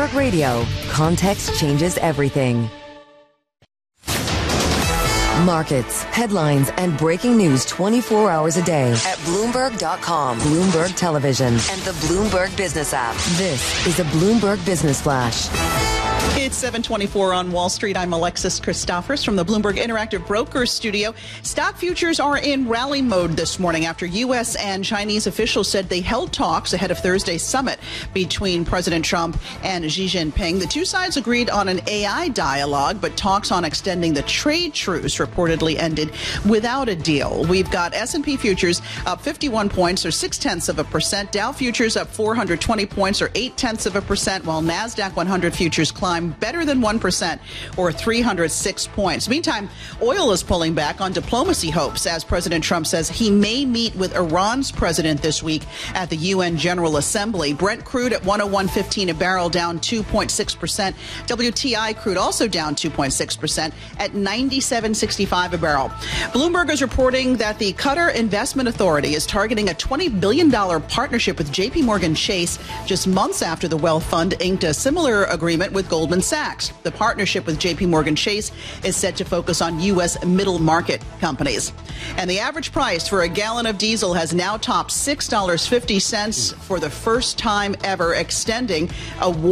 Bloomberg Radio, context changes everything. Markets, headlines, and breaking news 24 hours a day at Bloomberg.com, Bloomberg Television, and the Bloomberg Business app. This is a Bloomberg Business Flash. It's 7:24 on Wall Street. I'm Alexis Christophers from the Bloomberg Interactive Brokers studio. Stock futures are in rally mode this morning after U.S. and Chinese officials said they held talks ahead of Thursday's summit between President Trump and Xi Jinping. The two sides agreed on an AI dialogue, but talks on extending the trade truce reportedly ended without a deal. We've got S&P futures up 51 points or 0.6%. Dow futures up 420 points or 0.8%, while NASDAQ 100 futures climb better than 1% or 306 points. Meantime, oil is pulling back on diplomacy hopes as President Trump says he may meet with Iran's president this week at the UN General Assembly. Brent crude at 101.15 a barrel, down 2.6%. WTI crude also down 2.6% at 97.65 a barrel. Bloomberg is reporting that the Qatar Investment Authority is targeting a $20 billion partnership with JP Morgan Chase just months after the wealth fund inked a similar agreement with Goldman Sachs. The partnership with JP Morgan Chase is set to focus on U.S. middle market companies. And the average price for a gallon of diesel has now topped $6.50 for the first time ever, extending a